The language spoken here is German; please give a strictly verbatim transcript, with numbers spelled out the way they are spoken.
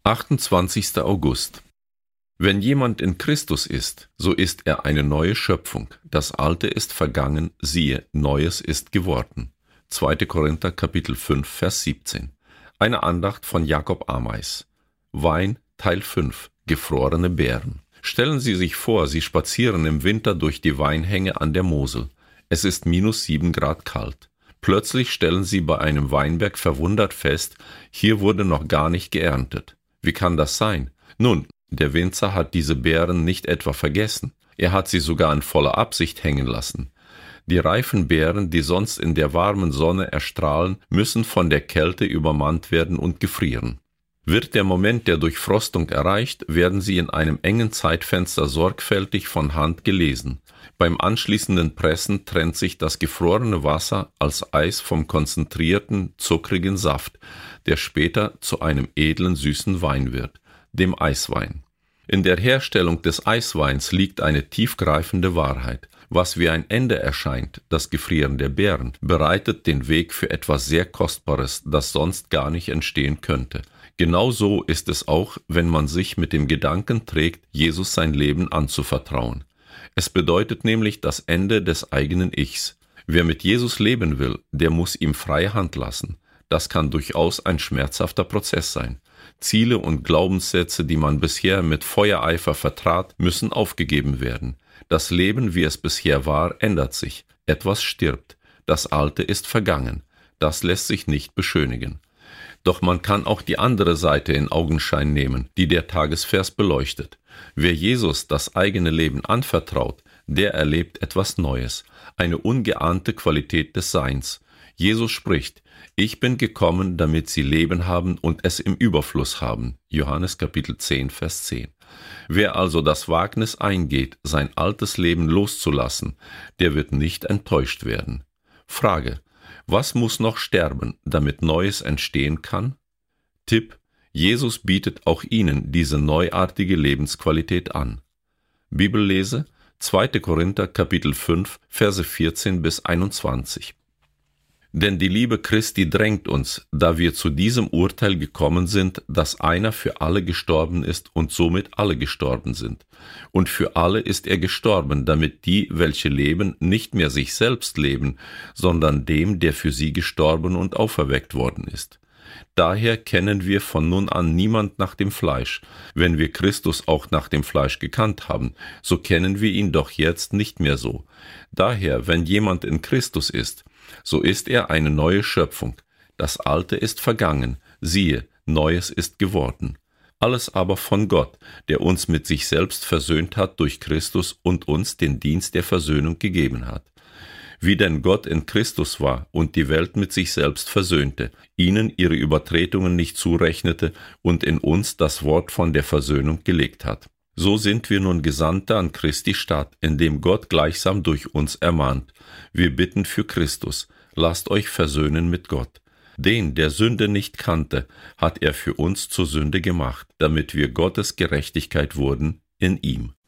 achtundzwanzigster August. Wenn jemand in Christus ist, so ist er eine neue Schöpfung. Das Alte ist vergangen, siehe, Neues ist geworden. zweiter Korinther, Kapitel fünf, Vers siebzehn. Eine Andacht von Jakob Ameis. Wein, Teil fünf. Gefrorene Beeren. Stellen Sie sich vor, Sie spazieren im Winter durch die Weinhänge an der Mosel. Es ist minus sieben Grad kalt. Plötzlich stellen Sie bei einem Weinberg verwundert fest, hier wurde noch gar nicht geerntet. Wie kann das sein? Nun, der Winzer hat diese Beeren nicht etwa vergessen. Er hat sie sogar in voller Absicht hängen lassen. Die reifen Beeren, die sonst in der warmen Sonne erstrahlen, müssen von der Kälte übermannt werden und gefrieren. Wird der Moment der Durchfrostung erreicht, werden sie in einem engen Zeitfenster sorgfältig von Hand gelesen. Beim anschließenden Pressen trennt sich das gefrorene Wasser als Eis vom konzentrierten, zuckrigen Saft, der später zu einem edlen, süßen Wein wird, dem Eiswein. In der Herstellung des Eisweins liegt eine tiefgreifende Wahrheit. Was wie ein Ende erscheint, das Gefrieren der Beeren, bereitet den Weg für etwas sehr Kostbares, das sonst gar nicht entstehen könnte. Genau so ist es auch, wenn man sich mit dem Gedanken trägt, Jesus sein Leben anzuvertrauen. Es bedeutet nämlich das Ende des eigenen Ichs. Wer mit Jesus leben will, der muss ihm freie Hand lassen. Das kann durchaus ein schmerzhafter Prozess sein. Ziele und Glaubenssätze, die man bisher mit Feuereifer vertrat, müssen aufgegeben werden. Das Leben, wie es bisher war, ändert sich. Etwas stirbt. Das Alte ist vergangen. Das lässt sich nicht beschönigen. Doch man kann auch die andere Seite in Augenschein nehmen, die der Tagesvers beleuchtet. Wer Jesus das eigene Leben anvertraut, der erlebt etwas Neues, eine ungeahnte Qualität des Seins. Jesus spricht: Ich bin gekommen, damit sie Leben haben und es im Überfluss haben. Johannes Kapitel zehn, Vers zehn. Wer also das Wagnis eingeht, sein altes Leben loszulassen, der wird nicht enttäuscht werden. Frage: Was muss noch sterben, damit Neues entstehen kann? Tipp: Jesus bietet auch Ihnen diese neuartige Lebensqualität an. Bibellese: zweiter Korinther, Kapitel fünf, Verse vierzehn bis einundzwanzig. Denn die Liebe Christi drängt uns, da wir zu diesem Urteil gekommen sind, dass einer für alle gestorben ist und somit alle gestorben sind. Und für alle ist er gestorben, damit die, welche leben, nicht mehr sich selbst leben, sondern dem, der für sie gestorben und auferweckt worden ist. Daher kennen wir von nun an niemand nach dem Fleisch. Wenn wir Christus auch nach dem Fleisch gekannt haben, so kennen wir ihn doch jetzt nicht mehr so. Daher, wenn jemand in Christus ist, so ist er eine neue Schöpfung. Das Alte ist vergangen, siehe, Neues ist geworden. Alles aber von Gott, der uns mit sich selbst versöhnt hat durch Christus und uns den Dienst der Versöhnung gegeben hat. Wie denn Gott in Christus war und die Welt mit sich selbst versöhnte, ihnen ihre Übertretungen nicht zurechnete und in uns das Wort von der Versöhnung gelegt hat. So sind wir nun Gesandte an Christi Stadt, indem Gott gleichsam durch uns ermahnt. Wir bitten für Christus: Lasst euch versöhnen mit Gott. Den, der Sünde nicht kannte, hat er für uns zur Sünde gemacht, damit wir Gottes Gerechtigkeit wurden in ihm.